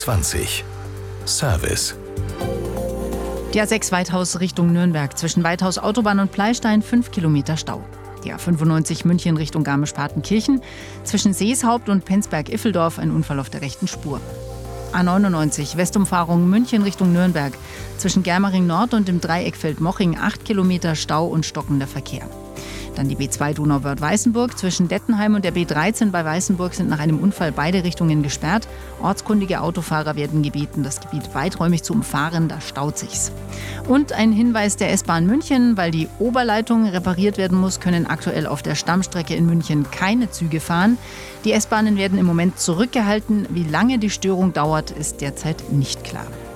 20. Service. Die A6 Weithaus Richtung Nürnberg. Zwischen Weithaus Autobahn und Pleystein 5 Kilometer Stau. Die A95 München Richtung Garmisch-Partenkirchen. Zwischen Seeshaupt und Penzberg-Iffeldorf ein Unfall auf der rechten Spur. A99 Westumfahrung München Richtung Nürnberg. Zwischen Germering Nord und dem Dreieckfeld Moching 8 Kilometer Stau und stockender Verkehr. Dann die B2 Donauwörth-Weißenburg. Zwischen Dettenheim und der B13 bei Weißenburg sind nach einem Unfall beide Richtungen gesperrt. Ortskundige Autofahrer werden gebeten, das Gebiet weiträumig zu umfahren, da staut sich's. Und ein Hinweis der S-Bahn München: Weil die Oberleitung repariert werden muss, können aktuell auf der Stammstrecke in München keine Züge fahren. Die S-Bahnen werden im Moment zurückgehalten. Wie lange die Störung dauert, ist derzeit nicht klar.